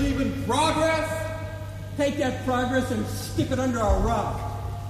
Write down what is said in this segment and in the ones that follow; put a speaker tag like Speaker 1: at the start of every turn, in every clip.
Speaker 1: believe in progress?
Speaker 2: Take that progress and stick it under a rock.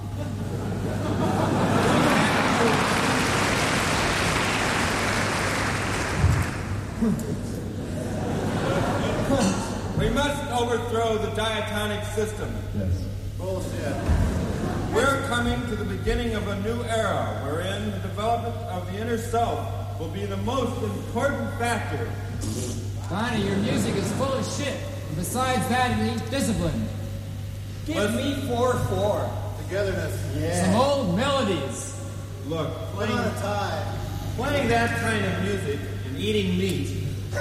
Speaker 1: We must overthrow the diatonic system.
Speaker 3: Yes.
Speaker 1: Bullshit. We're coming to the beginning of a new era wherein the development of the inner self will be the most important factor.
Speaker 4: Donnie, your music is full of shit. And besides that, it ain't disciplined.
Speaker 2: Give me 4/4.
Speaker 1: Togetherness.
Speaker 4: Some old melodies.
Speaker 1: Look, playing that kind of music and eating meat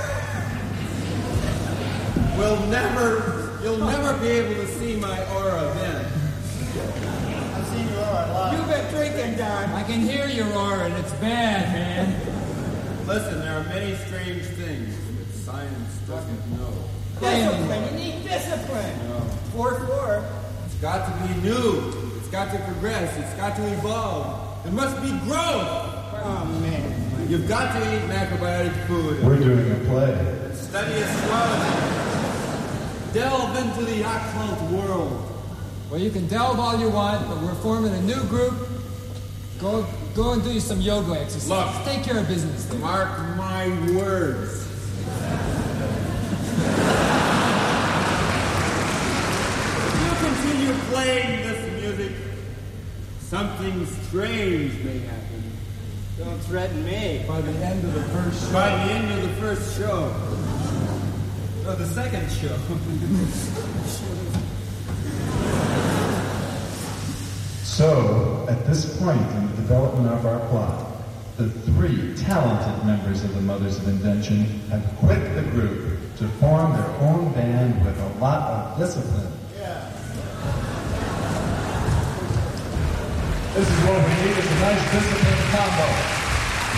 Speaker 1: you'll never be able to see my aura then.
Speaker 2: I've seen your aura a lot. You've been drinking, Don.
Speaker 4: I can hear your aura, and it's bad, man.
Speaker 1: Listen, there are many strange things that science doesn't know.
Speaker 2: Discipline. You need discipline.
Speaker 1: No.
Speaker 2: 4/4.
Speaker 1: It's got to be new. It's got to progress. It's got to evolve. There must be growth.
Speaker 2: Oh, man.
Speaker 1: You've got to eat macrobiotic food.
Speaker 3: We're doing a play.
Speaker 1: Study astrology. Delve into the occult world.
Speaker 4: Well, you can delve all you want, but we're forming a new group. Go and do some yoga exercise.
Speaker 1: Look.
Speaker 4: Take care of business there.
Speaker 1: Mark my words. If you continue playing this music, something strange may happen.
Speaker 2: Don't threaten me.
Speaker 1: By the end of the first show. By the end of the first show. No, the second show.
Speaker 3: So, at this point in the development of our plot, the 3 talented members of the Mothers of Invention have quit the group to form their own band with a lot of discipline.
Speaker 2: Yeah.
Speaker 3: This is what we need, is a nice discipline combo.